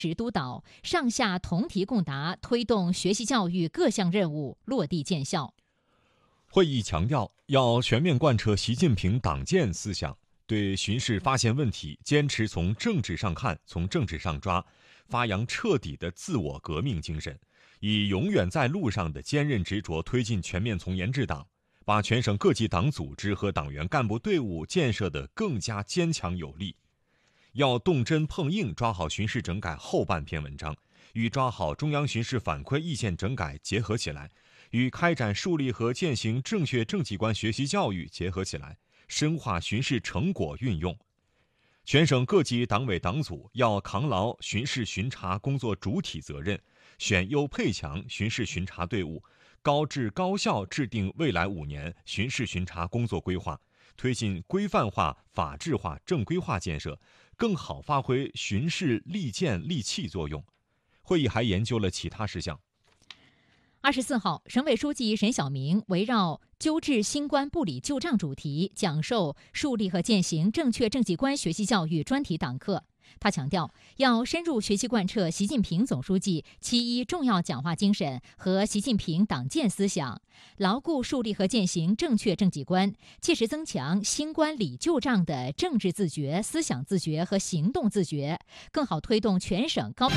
指督导，上下同题共答，推动学习教育各项任务落地见效。 会议强调，要全面贯彻习近平党建思想，对巡视发现问题，坚持从政治上看，从政治上抓，发扬彻底的自我革命精神，以永远在路上的坚韧执着推进全面从严治党，把全省各级党组织和党员干部队伍建设得更加坚强有力。要动真碰硬抓好巡视整改后半篇文章，与抓好中央巡视反馈意见整改结合起来，与开展树立和践行正确政绩观学习教育结合起来，深化巡视成果运用。全省各级党委党组要扛牢巡视巡查工作主体责任，选优配强巡视巡查队伍，高质高效制定未来5年巡视巡查工作规划，推进规范化、法治化、正规化建设，更好发挥巡视利剑利器作用。会议还研究了其他事项。 24号，省委书记沈晓明围绕纠治新冠不理旧账主题讲授树立和践行正确政绩观学习教育专题党课。他强调，要深入学习贯彻习近平总书记7.1重要讲话精神和习近平党建思想，牢固树立和践行正确政绩观，切实增强新冠理旧账的政治自觉、思想自觉和行动自觉，更好推动全省高。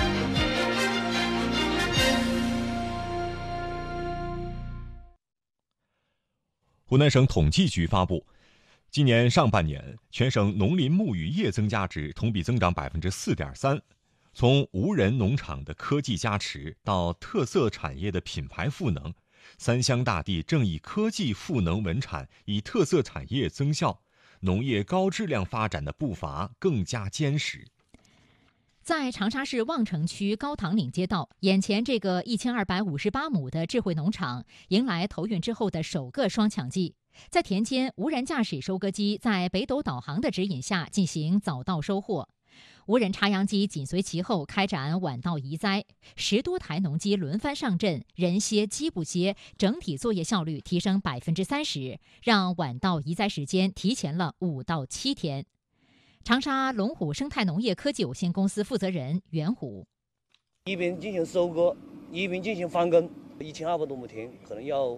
湖南省统计局发布，今年上半年全省农林牧渔业增加值同比增长 4.3%。从无人农场的科技加持到特色产业的品牌赋能，三湘大地正以科技赋能文产，以特色产业增效，农业高质量发展的步伐更加坚实。 在长沙市望城区高塘岭街道，眼前这个1258亩的智慧农场迎来投运之后的首个双抢季。在田间，无人驾驶收割机在北斗导航的指引下进行早稻收获，无人插秧机紧随其后开展晚稻移栽，10多台农机轮番上阵，人歇机不歇，整体作业效率提升30%，让晚稻移栽时间提前了5到7天。长沙龙虎生态农业科技有限公司负责人袁虎： 一边进行收割，一边进行翻耕，1200多亩田，可能要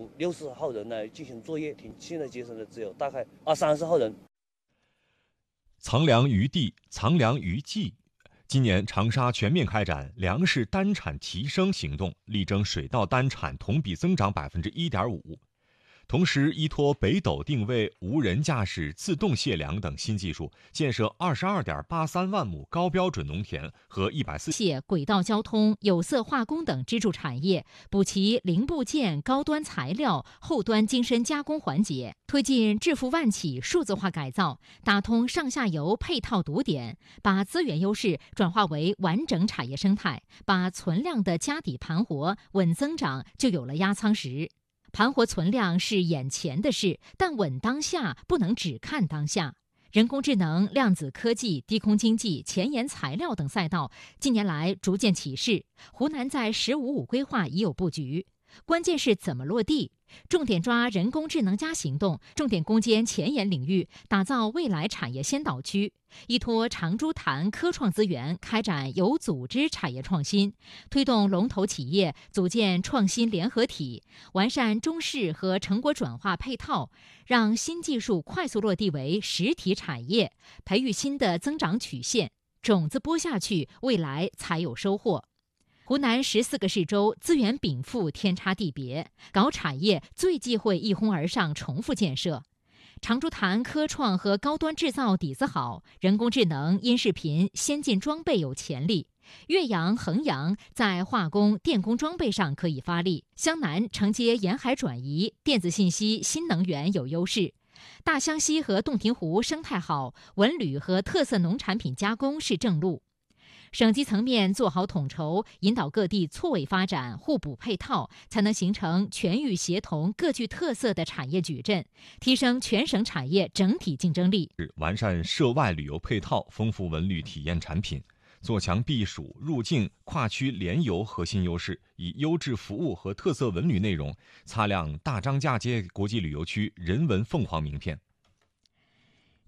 60号人来进行作业，现在节省的只有大概20-30号人。 藏粮于地，藏粮于技。今年长沙全面开展粮食单产提升行动，力争水稻单产同比增长 1.5%。同时，依托北斗定位、无人驾驶、自动卸粮等新技术，建设22.83万亩高标准农田和140 轨道交通、有色化工等支柱产业，补齐零部件、高端材料、后端精深加工环节，推进致富万企数字化改造，打通上下游配套堵点，把资源优势转化为完整产业生态，把存量的家底盘活，稳增长就有了压舱石。盘活存量是眼前的事，但稳当下不能只看当下。人工智能、量子科技、低空经济、前沿材料等赛道近年来逐渐起势，湖南在“15+5”规划已有布局，关键是怎么落地。重点抓人工智能行动，重点攻坚前沿领域，打造未来产业先导区。依托长株潭科创资源，开展有组织产业创新，推动龙头企业组建创新联合体，完善中试和成果转化配套，让新技术快速落地为实体产业，培育新的增长曲线。种子播下去，未来才有收获。湖南14个市州资源禀赋天差地别，搞产业最忌讳一哄而上重复建设。长株潭科创和高端制造底子好，人工智能、音视频、先进装备有潜力。岳阳、衡阳在化工、电工装备上可以发力，湘南承接沿海转移、电子信息、新能源有优势。大湘西和洞庭湖生态好，文旅和特色农产品加工是正路。省级层面做好统筹，引导各地错位发展、互补配套，才能形成全域协同、各具特色的产业矩阵，提升全省产业整体竞争力。 完善涉外旅游配套，丰富文旅体验产品，做强避暑、入境、跨区联游核心优势，以优质服务和特色文旅内容擦亮大张家界国际旅游区人文凤凰名片。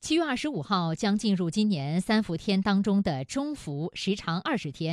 7月25号将进入今年3伏天当中的中伏，时长20天。